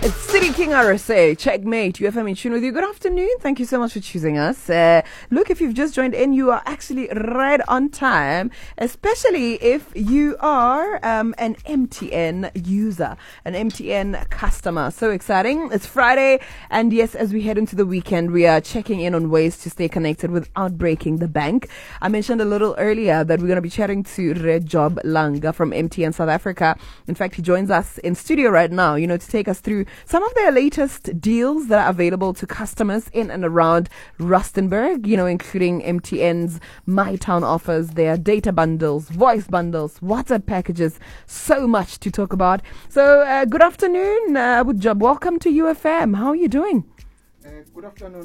It's City King RSA, Checkmate, UFM in tune with you. Good afternoon. Thank you so much for choosing us. Look, if you've just joined in, you are actually right on time, especially if you are an MTN user, an MTN customer. So exciting. It's Friday, and yes, as we head into the weekend, we are checking in on ways to stay connected without breaking the bank. I mentioned a little earlier that we're going to be chatting to Rejob Langa from MTN South Africa. In fact, he joins us in studio right now, to take us through some of their latest deals that are available to customers in and around Rustenburg, including MTN's MyTown offers, their data bundles, voice bundles, WhatsApp packages, so much to talk about. So good afternoon, Rejob. Welcome to UFM. How are you doing? Good afternoon.